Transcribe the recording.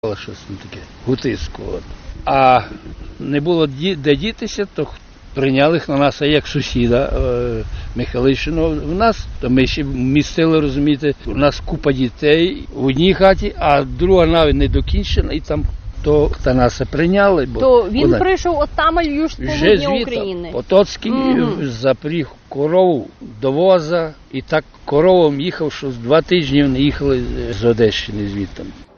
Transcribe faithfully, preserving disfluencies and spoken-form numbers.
Щось там таке, гутиску. От. А не було де дітися, то прийняли їх на нас, а як сусіда е, Михайлищину в нас, то ми ще містили, розумієте, у нас купа дітей в одній хаті, а друга навіть не докінчена, і там то Танаса прийняли. Бо то він вона... прийшов от там з полудня України. Потоцький mm-hmm. запріг корову до воза, і так коровам їхав, що з два тижні вони їхали з Одещини звідти.